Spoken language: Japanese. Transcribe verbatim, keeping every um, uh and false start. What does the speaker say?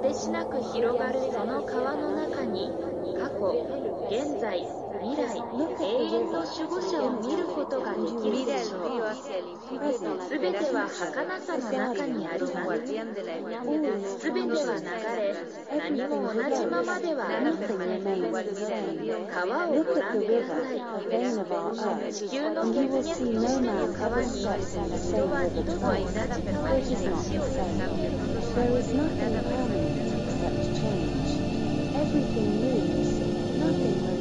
てしなく広がるその川の中に、過去、現在、未来、永遠の守護者を見ることができるでしょう。すべては儚さの中にあります。すべては流れ、何も同じままではありません。川をご覧ください。地球の血脈としての川に、人は二度と同じ川に足を踏み入れること There is nothing permanent except change. Everything moves, nothing remains.